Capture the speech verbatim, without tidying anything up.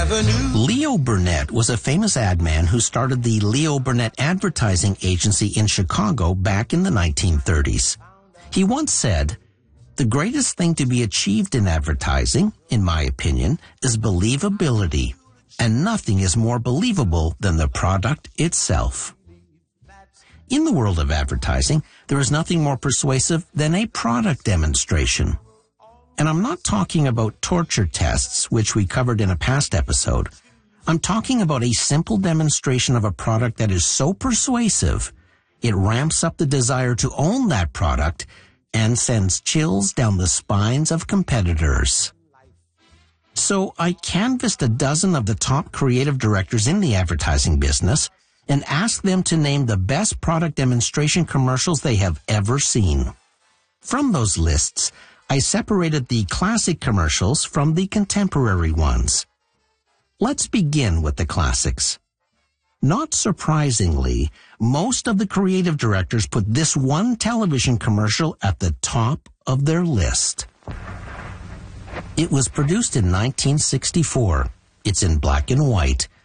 never knew. Leo Burnett was a famous ad man who started the Leo Burnett Advertising Agency in Chicago back in the nineteen thirties. He once said, "The greatest thing to be achieved in advertising, in my opinion, is believability, and nothing is more believable than the product itself." In the world of advertising, there is nothing more persuasive than a product demonstration. And I'm not talking about torture tests, which we covered in a past episode. I'm talking about a simple demonstration of a product that is so persuasive, it ramps up the desire to own that product and sends chills down the spines of competitors. So I canvassed a dozen of the top creative directors in the advertising business and asked them to name the best product demonstration commercials they have ever seen. From those lists, I separated the classic commercials from the contemporary ones. Let's begin with the classics. Not surprisingly, most of the creative directors put this one television commercial at the top of their list. It was produced in nineteen sixty-four. It's in black and white,